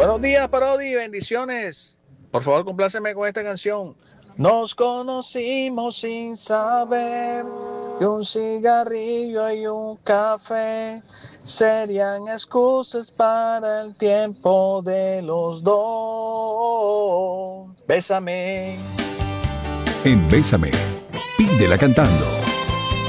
Buenos días, Parodi, bendiciones. Por favor, compláceme con esta canción. Nos conocimos sin saber que un cigarrillo y un café serían excusas para el tiempo de los dos. Bésame. En Bésame, pídela cantando.